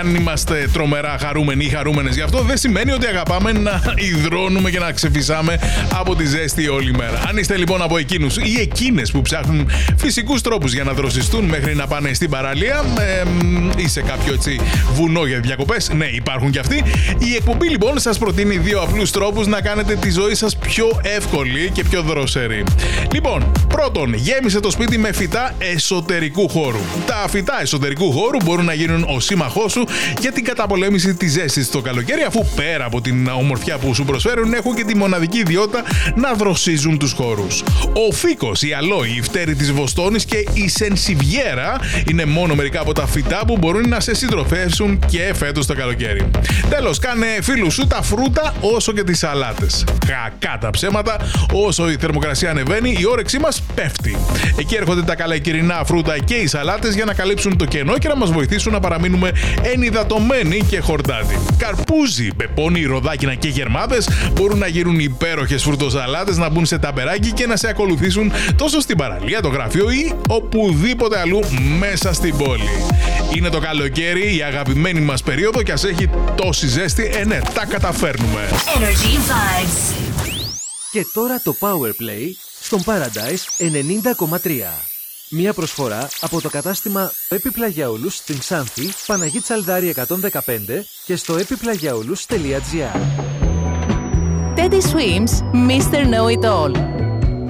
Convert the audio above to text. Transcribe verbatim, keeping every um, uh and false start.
Αν είμαστε τρομερά χαρούμενοι ή χαρούμενες γι' αυτό, δεν σημαίνει ότι αγαπάμε να υδρώνουμε και να ξεφυσάμε από τη ζέστη όλη μέρα. Αν είστε λοιπόν από εκείνους ή εκείνες που ψάχνουν φυσικούς τρόπους για να δροσιστούν μέχρι να πάνε στην παραλία ε, ή σε κάποιο έτσι βουνό για διακοπές, ναι, υπάρχουν κι αυτοί. Η εκπομπή λοιπόν σας προτείνει δύο απλούς τρόπους να κάνετε τη ζωή σας πιο εύκολη και πιο δροσερή. Λοιπόν, πρώτον, γέμισε το σπίτι με φυτά εσωτερικού χώρου. Τα φυτά εσωτερικού χώρου μπορούν να γίνουν ο σύμμαχός σου για την καταπολέμηση της ζέστης το καλοκαίρι, αφού πέρα από την ομορφιά που σου προσφέρουν έχουν και τη μοναδική ιδιότητα να δροσίζουν τους χώρους. Ο φίκος, η αλόη, η φτέρη της βοστόνης και η σενσιβιέρα είναι μόνο μερικά από τα φυτά που μπορούν να σε συντροφεύσουν και φέτος το καλοκαίρι. Τέλος, κάνε φίλους σου τα φρούτα όσο και τις σαλάτες. Κακά τα ψέματα, όσο η θερμοκρασία ανεβαίνει, η όρεξή μας πέφτει. Εκεί έρχονται τα καλοκαιρινά φρούτα και οι σαλάτες για να καλύψουν το κενό και να μας βοηθήσουν να παραμείνουμε ενυδατωμένοι και χορτάτοι. Καρπούζι, πεπόνι, ροδάκινα και γερμάδες μπορούν να γίνουν υπέροχες φρουτοσαλάτες, να μπουν σε ταμπεράκι και να σε ακολουθήσουν τόσο στην παραλία, το γραφείο ή οπουδήποτε αλλού μέσα στην πόλη. Είναι το καλοκαίρι, η αγαπημένη μας περίοδο, και ας έχει τόση ζέστη, ε ναι, τα καταφέρνουμε. Energy Vibes. Και τώρα το Powerplay στον Paradise ενενήντα κόμμα τρία. Μία προσφορά από το κατάστημα Επιπλαγιαούλους στην Ξάνθη, Παναγή Τσαλδάρη εκατόν δεκαπέντε και στο επιπλαγιαούλους τελεία τζι άρ. Teddy Swims, μίστερ Know It All.